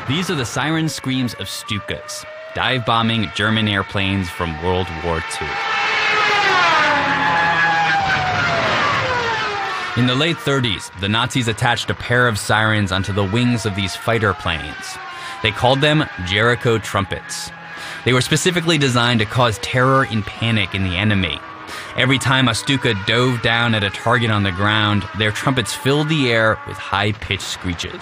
These are the siren screams of Stukas, dive-bombing German airplanes from World War II. In the late 30s, the Nazis attached a pair of sirens onto the wings of these fighter planes. They called them Jericho trumpets. They were specifically designed to cause terror and panic in the enemy. Every time a Stuka dove down at a target on the ground, their trumpets filled the air with high-pitched screeches.